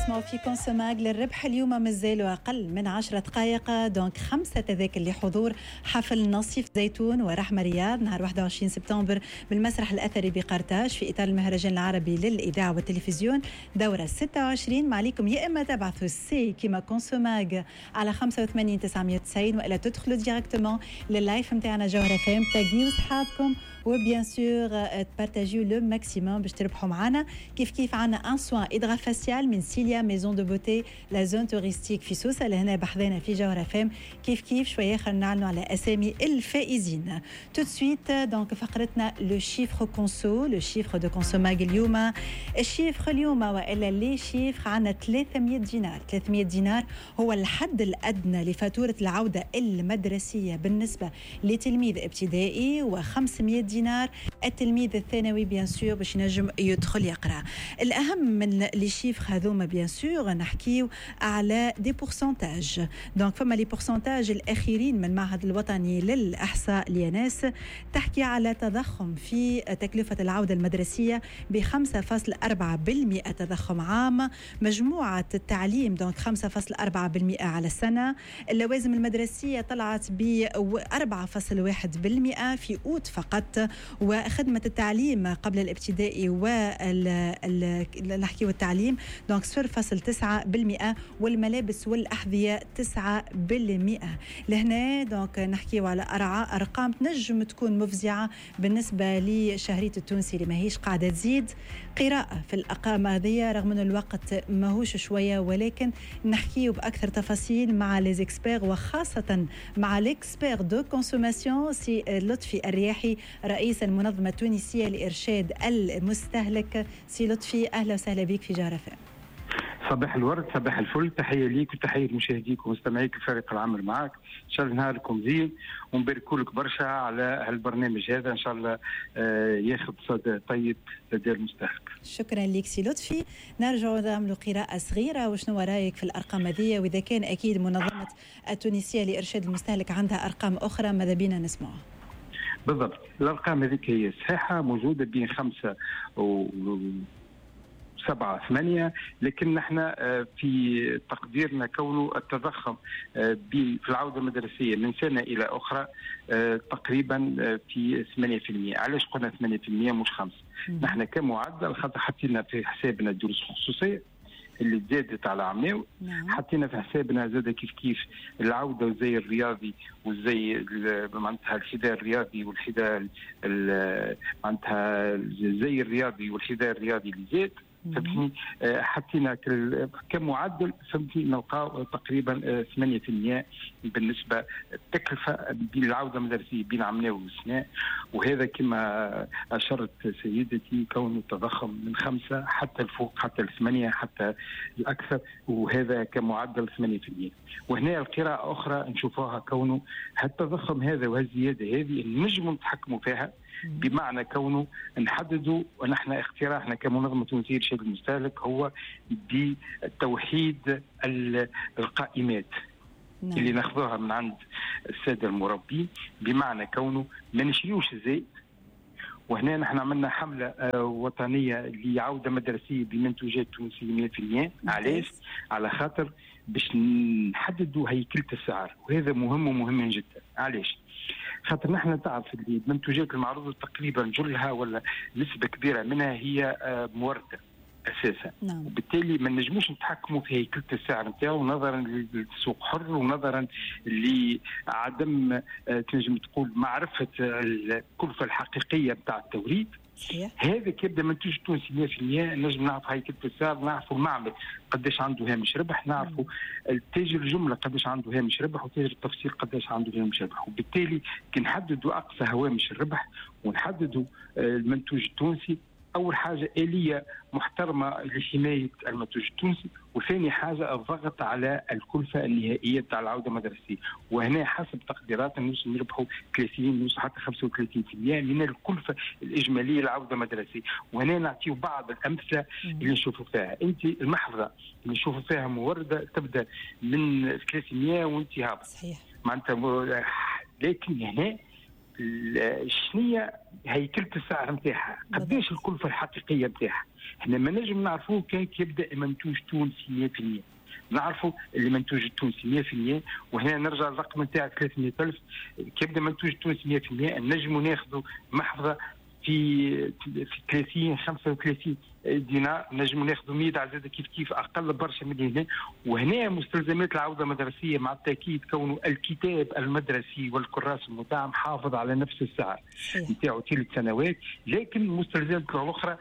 تسمعوا في كونسوماج. للربح اليوم مازالوا أقل من 10 دقائق، دونك 5 تذاكر لحضور حفل نصيف زيتون ورحمة رياض نهار 21 سبتمبر بالمسرح الأثري بقرطاج في إطار المهرجان العربي للإذاعة والتلفزيون دورة 26. ما عليكم يا إما تبعثوا السي كيما كونسوماج على 85 990 وإلا تدخلوا ديريكتومون لللايف متاعنا جوهرة فام، تاقيوا صحابكم وبيان سور تبارتاجيو لو ماكسيموم باش تربحوا معنا. كيف عنا ان سوان ادغا فاسيال من سيليا ميزون دو بوتي لا زون توريستيك في سوسه لهنا بحذانا في جوهرة فام. كيف شويه خلينا نعلنوا على اسامي الفائزين تو سويت. دونك فقرتنا لو شيفر كونسو، لو شيفر دو كونسوماج اليوم. الشيفر اليوم والا لي شيفر عندنا 300 دينار. 300 دينار هو الحد الادنى لفاتوره العوده المدرسيه بالنسبه لتلميذ ابتدائي، و500 دينار التلميذ الثانوي بيان سور باش ينجم يدخل يقرا. الاهم من لي شيفر هذوما بيان سور نحكيو على دي بورسنتاج. دونك فما لي بورسنتاج الاخيرين من المعهد الوطني للاحصاء الياناس تحكي على تضخم في تكلفه العوده المدرسيه ب 5.4% تضخم عام. مجموعه التعليم دونك 5.4% على السنه. اللوازم المدرسيه طلعت ب 4.1% في اوت فقط. وخدمة التعليم قبل الابتدائي نحكي والتعليم دونك 0.9%، والملابس والأحذية 9%. لهنا دونك نحكيو على أرقام تنجم تكون مفزعة بالنسبة لشهرية التونسي اللي ماهيش قاعدة تزيد. قراءة في الأرقام هذه رغم أن الوقت ماهوش شوية، ولكن نحكيو بأكثر تفاصيل مع ليزيكسبير وخاصة مع ليكسبير دو كونسوماسيون سي لطفي الرياحي رئيس المنظمة التونسية لإرشاد المستهلك. سي لطفي أهلا وسهلا بك في جوهرة فام. صباح الورد، صباح الفل، تحية ليك وتحية لمشاهديك ومستمعيك الفريق العمل معك. إن شاء الله نهاركم زين ونبارك لك برشا على هالبرنامج هذا، إن شاء الله ياخذ صدى طيب لدى المستهلك. شكرا لك سي لطفي. نرجع نعملوا قراءة صغيرة وشنو رايك في الأرقام هذه، وإذا كان أكيد منظمة التونسية لإرشاد المستهلك عندها أرقام أخرى ماذا بينا نسمعها. بالضبط، الأرقام هذيك هي صحيحة، موجودة بين 5 و 7 8، لكن نحن في تقديرنا كونه التضخم في العودة المدرسية من سنة إلى أخرى تقريبا في 8%. علاش قلنا 8% مش 5؟ نحن كمعدل خاطر حطينا في حسابنا الدروس الخصوصية اللي زادت على عماو، حطينا في حسابنا زاد كيف العوده والزي الرياضي والزي معناتها الحذاء الرياضي والحذاء معناتها الزي الرياضي والحذاء الرياضي اللي زاد. فهمتني؟ حطينا كمعدل فهمتني نلقاو تقريبا 8% بالنسبه التكلفه بالعوده المدرسيه بين عمناو والسناء. وهذا كما اشرت سيدتي كون التضخم من 5 حتى الفوق حتى 8 حتى الاكثر، وهذا كمعدل 8%. وهنا القراءه اخرى نشوفوها كونه هالتضخم هذا وهالزياده هذه نجموا نتحكموا فيها، بمعنى كونه نحددوا ونحن اقتراحنا كمنظمة تونسية لإرشاد المستهلك هو بتوحيد القائمات اللي ناخذوها من عند السادة المربين، بمعنى كونه ما نشريوش الزيت. وهنا نحن عملنا حملة وطنية لعودة مدرسية بمنتوجات تونسية 100%. علاش؟ على خاطر باش نحددوا هيكلة السعر، وهذا مهم ومهم جدا. علاش؟ خاطر نحن تعرف اللي المنتوجات المعروضة تقريبا جلها ولا نسبة كبيرة منها هي موردة أساسا. وبالتالي ما نجموش نتحكموا في هيكلة السعر نتاعو نظرا للسوق حر ونظرا لعدم تنجم تقول معرفة الكلفة الحقيقية بتاع التوريد. هذا كيبدا منتوج تونسي 100%. نجم نعرف هيكلة السعر، نعرفوا المعمل قداش عنده هامش ربح، نعرفوا التاجر الجملة قداش عنده هامش ربح، وتاجر التفصيل قداش عنده هامش ربح. وبالتالي كي نحددوا أقصى هوامش الربح ونحددوا المنتوج التونسي، أول حاجة آلية محترمة لحماية المنتوج التونسي، وثاني حاجة الضغط على الكلفة النهائية تاع العودة المدرسية. وهنا حسب تقديرات نوصل نربحوا 30 نوصل حتى 35% من الكلفة الإجمالية للعودة المدرسية. وهنا نعطيه بعض الأمثلة اللي نشوفوا فيها. أنت المحفظة اللي نشوفوا فيها موردة تبدأ من 300 وانت هابط. صحيح. معناتها لكن هنا شنية هيكلة السعر نتاعها، قداش الكلفة الحقيقية نتاعها. احنا ما نجم نعرفوه كان يبدا منتوج تونسي 100%. نعرفوا اللي منتوج التونسي 100%، وهنا نرجع للرقم نتاع 300,000 كيبدا منتوج التونسي 100%. نجموا ناخذوا محفظه في 30 35 دينار، نجموا ناخذوا 100 زاد كيف اقل برشا من هنا. وهنا مستلزمات العوده المدرسيه مع التاكيد كونه الكتاب المدرسي والكراس المدعم محافظ على نفس السعر نتاعو 3 سنوات، لكن المستلزمات الاخرى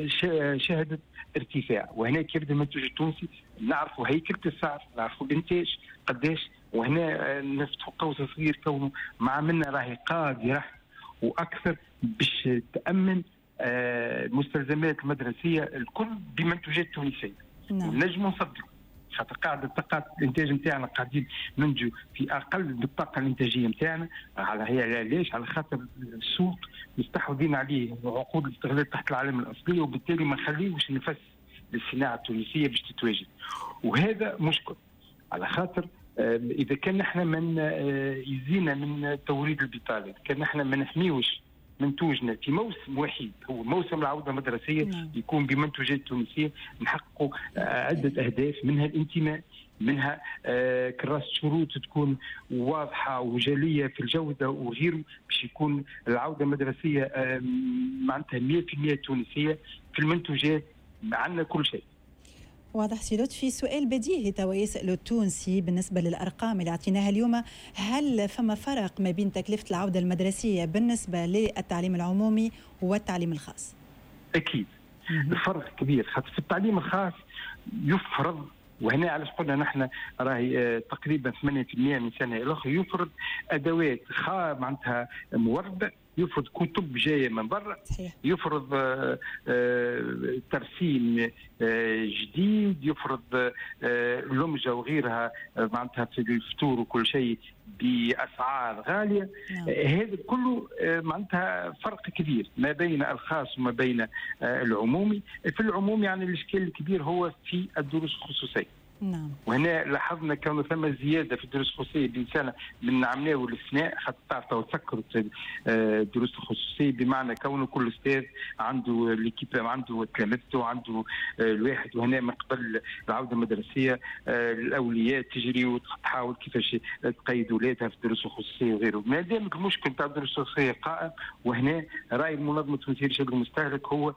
شهدت ارتفاع. وهنا كيبدا المنتوج التونسي نعرفوا هيكلة السعر، نعرفوا الانتاج قداش. وهنا نفتحوا قوس صغير كونه مع منا راهي قادره واكثر باش تامن المستلزمات المدرسيه الكل بمنتوجات تونسيه. نجم نصدقوا خاطر قاعده طاقات الانتاج نتاعنا قاعدين ننتجوا في اقل بالطاقه الانتاجيه نتاعنا. هي علاش؟ على خاطر السوق مستحوذين عليه عقود الاستغلال تحت العالم الاصليه، وبالتالي ما نخليوش نفس للصناعه التونسيه باش تتواجد. وهذا مشكل على خاطر اذا كان نحن من يزينا من توريد البطاله، كان نحن ما نحميوش منتوجنا في موسم واحد هو موسم العوده المدرسيه يكون بمنتوجات تونسيه، نحققوا عده اهداف، منها الانتماء، منها كراسه شروط تكون واضحه وجليه في الجوده وغيره، باش يكون العوده المدرسيه معناتها 100% تونسيه في المنتوجات. عندنا كل شيء واضح. سي لطفي، سؤال بديهي توا يسأله التونسي بالنسبة للأرقام اللي أعطيناها اليوم، هل فما فرق ما بين تكلفة العودة المدرسية بالنسبة للتعليم العمومي والتعليم الخاص؟ أكيد الفرق كبير، خاطر في التعليم الخاص يفرض، وهنا علاش قلنا نحن راهي تقريبا 8% من سنة إلى أخرى يفرض أدوات معناتها موردة، يفرض كتب جايه من برا، يفرض ترسيم جديد، يفرض لمجه وغيرها معناتها في الفطور وكل شيء باسعار غاليه. هذا كله معناتها فرق كبير ما بين الخاص وما بين العمومي. في العمومي يعني الاشكال الكبير هو في الدروس الخصوصيه. نعم. وهنا لاحظنا كانوا ثم زياده في الدروس الخصوصيه بين سنه من عمناه والاثناء، خاطر تعرفوا تسكروا الدروس الخصوصيه بمعنى كونه كل استاذ عنده ليكيب، عنده تلامذته، عنده الواحد. وهنا من قبل العوده المدرسيه الاولياء تجري وتحاول كيفاش تقيد اولادها في الدروس الخصوصيه وغيره. ما دام المشكل تاع الدروس الخصوصيه قائم، وهنا راي المنظمه التونسيه لشؤون المستهلك هو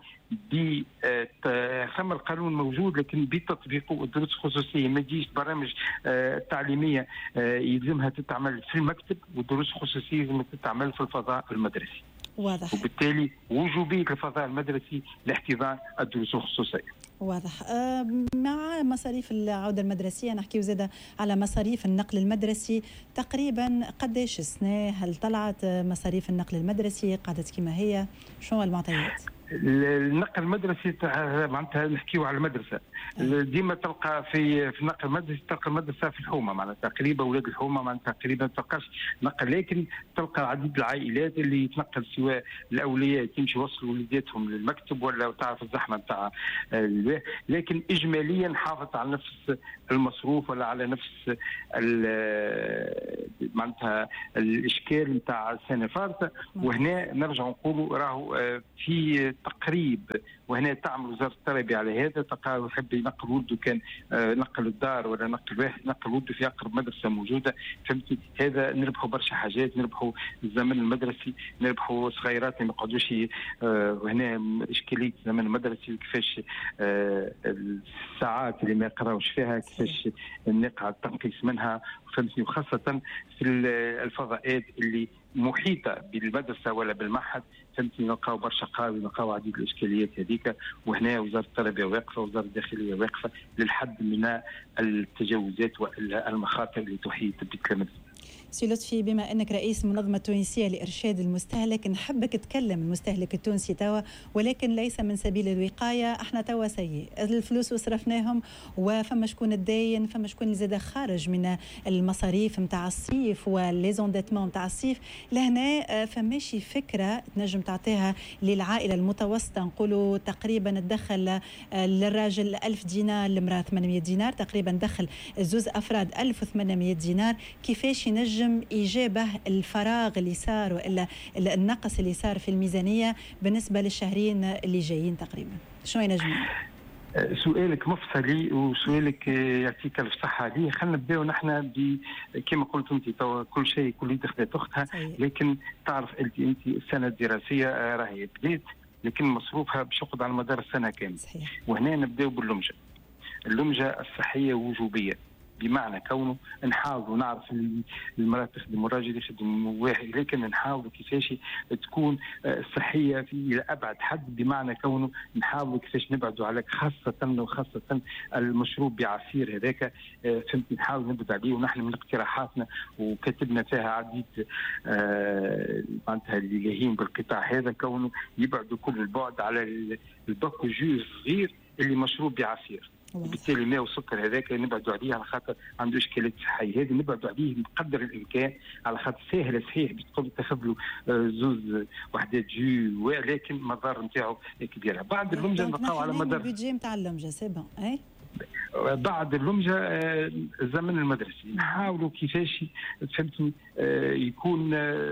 ثم القانون موجود لكن بتطبيقه. الدروس الخصوصيه ما تجيش برامج تعليميه يلزمها تتعمل في المكتب، والدروس الخصوصيه يلزمها تتعمل في الفضاء المدرسي. واضح. وبالتالي وجوبيه الفضاء المدرسي لاحتضان الدروس الخصوصيه. واضح. مع مصاريف العودة المدرسية نحكي زادة على مصاريف النقل المدرسي، تقريبا قداش السنة؟ هل طلعت مصاريف النقل المدرسي قعدت كما هي؟ شنو المعطيات؟ النقل المدرسي معناتها نحكيو على المدرسه، ديما تلقى في النقل المدرسي تلقى المدرسه في الحومه، معناتها تقريبا اولاد الحومه معناتها تقريبا تلقاش نقل، لكن تلقى عديد العائلات اللي يتنقل سواء الاولياء تمشي يوصلوا وليداتهم للمكتب ولا تعرف الزحمه نتاع، لكن اجماليا حافظ على نفس المصروف ولا على نفس معناتها الاشكال نتاع السنه الفارطه. وهنا نرجع نقولوا راهو في تقريب، وهنا تعمل وزاره التربيه على هذا، تلقى يحب ينقل ولده كان نقل الدار ولا نقل واحد نقل ولده في اقرب مدرسه موجوده، فهمتي؟ هذا نربحوا برشا حاجات، نربحوا الزمن المدرسي، نربحوا صغيرات ما يقعدوش. وهنا اشكاليه الزمن المدرسي كيفاش الساعات اللي ما يقراوش فيها كيفاش نقعد تنقيس منها، فهمتني؟ وخاصه في الفضاءات اللي محيطه بالمدرسه ولا بالمعهد، فهمتني؟ نلقاو برشا قاوي، نلقاو عديد الاشكاليات هذيك. وهنا وزاره التربيه واقفه، وزاره الداخليه واقفه للحد من التجاوزات والمخاطر اللي تحيط بالتلاميذ. سي لطفي، بما انك رئيس المنظمه التونسيه لارشاد المستهلك، نحبك تكلم المستهلك التونسي توا، ولكن ليس من سبيل الوقايه. احنا توا سيء الفلوس وصرفناهم، وفما شكون الداين، فما شكون اللي زاد خارج من المصاريف نتاع الصيف وليزونديتمون نتاع الصيف. لهنا فماشي فكره تنجم تعطيها للعائله المتوسطه، نقولوا تقريبا تدخل للراجل 1000 دينار، للمراه 800 دينار، تقريبا دخل زوز افراد 1800 دينار. كيفاش ينجم ينجم يجابه الفراغ اللي صار والا النقص اللي صار في الميزانيه بالنسبه للشهرين اللي جايين تقريبا؟ شنو ينجم؟ سؤالك مفصلي وسؤالك يعطيك الف صحه عليه. خلينا نبداو نحن كما قلت انت كل شيء كل يد خذت اختها، لكن تعرف انت السنه الدراسيه راهي بدات، لكن مصروفها بشقد على مدار السنه كامله. وهنا نبداو باللمجه. اللمجه الصحيه وجوبيه، بمعنى كونه نحاولوا نعرف المراه تخدم والراجل يخدم واحد، لكن نحاولوا كيفاش تكون صحيه الى ابعد حد، بمعنى كونه نحاولوا كيفاش نبعدوا على خاصه المشروب بعصير هذاك، فهمت، نحاول نبعد عليه. ونحن من اقتراحاتنا وكتبنا فيها عديد معناتها اللي لاهين بالقطاع هذا، كونه يبعدوا كل البعد على الباكو جو صغير اللي مشروب بعصير، وبالتالي الماء والسكر هذاك نبعدوا عليه على خاطر عنده اشكالات صحيه. هذه نبعدوا عليه بقدر الامكان، على خاطر سهله صحيح بتقوم تاخذ له زوز وحدات جو، ولكن المضار نتاعو كبيره. بعد اللمجه نبقاو على مدار البيدجي نتاع اللمجه سي بون. اي بعد اللمجه الزمن المدرسي نحاولوا كيفاش فهمتني يكون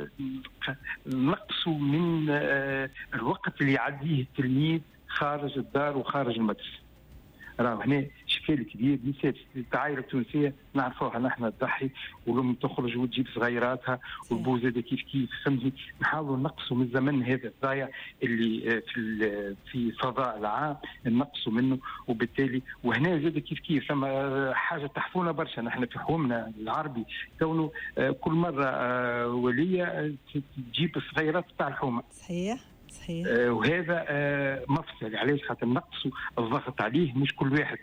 نقصوا من الوقت اللي يعديه التلميذ خارج الدار وخارج المدرسه. راه هنا اشكال كبير. نسيت العائله التونسيه نعرفوها نحن تضحي ولم تخرج وتجيب صغيراتها والبوزه كيف فهمتني. نحاولوا نقصوا من الزمن هذا الضايع اللي في الفضاء العام، نقصوا منه. وبالتالي وهنا زاد كيف ثم حاجه تحفونا برشا نحن في حومنا العربي، كونه كل مره وليه تجيب الصغيرات تاع الحومه. صحيح. وهذا مفصل. علاش؟ خاطر نقصوا الضغط عليه، مش كل واحد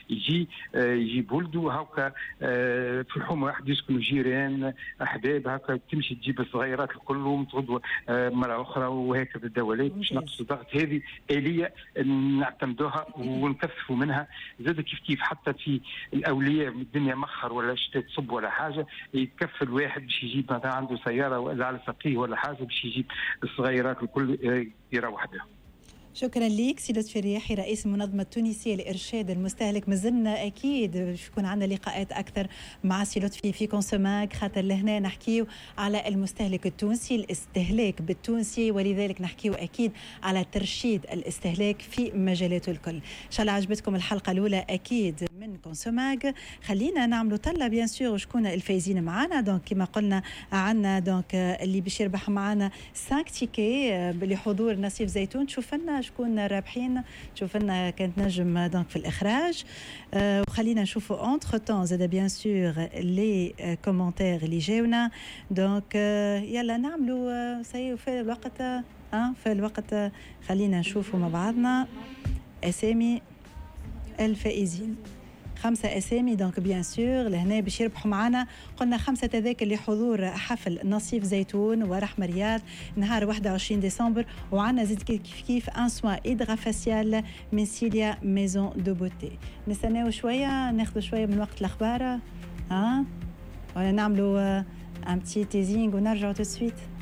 يجيب ولده هكا في الحومه واحد، يسكنوا جيران احباب هكا، تمشي تجيب الصغيرات الكلهم تغدوا مره اخرى، وهكذا الدولات باش نقصوا الضغط. هذه اليه نعتمدوها ونكثفوا منها. زاد كيف حتى في الاولياء الدنيا مخر ولا شتاء تصب ولا حاجه، يتكفل واحد باش يجيب مثلا عنده سياره ولا على فقيه ولا حاجه باش يجيب الصغيرات الكل يروح بهم. شكرا لك سي لطفي الرياحي رئيس المنظمة التونسية لإرشاد المستهلك. مازلنا أكيد باش يكون عندنا لقاءات أكثر مع سي لطفي في كونسوماك، خاطر لهنا نحكيو على المستهلك التونسي، الاستهلاك بالتونسي، ولذلك نحكيو أكيد على ترشيد الاستهلاك في مجالاته الكل. إن شاء الله عجبتكم الحلقة الأولى أكيد من كونسوماك. خلينا نعملوا طلة بيان سور وشكون الفايزين معنا. دونك كما قلنا عندنا دونك اللي باش يربح معنا 5 تيكي لحضور نصيف زيتون. تشوف لنا شكون الرابحين، تشوف لنا كانت نجم دونك في الاخراج. وخلينا نشوفوا اونتر طون زاد بيان سور لي كومونتير اللي جاونا. دونك يلا نعملوا سي في الوقت في الوقت. خلينا نشوفوا مع بعضنا اسامي الفائزين. 5 أسامي دونك بيان سور لهنا باش يربحوا معنا. قلنا 5 تذاكر لحضور حفل نصيف زيتون ورحمة رياض نهار 21 ديسمبر. وعنا زيد كيف ان سوا إدغا فاسيال من سيليا ميزون دو بوتي. نستناو شوية، ناخذوا شوية من وقت الأخبار ولا نعملوا ان بتي تيزينغ ونرجعوا تو سويت.